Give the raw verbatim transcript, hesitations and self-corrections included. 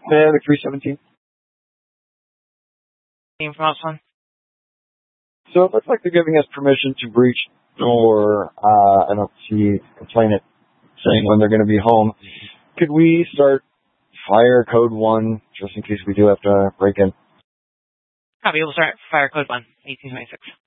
Yeah, the three seventeen. Team from us one. So it looks like they're giving us permission to breach, or uh, I don't see complainant saying when they're going to be home. Could we start fire code one just in case we do have to break in? Copy. We'll start fire code one, eighteen twenty-six.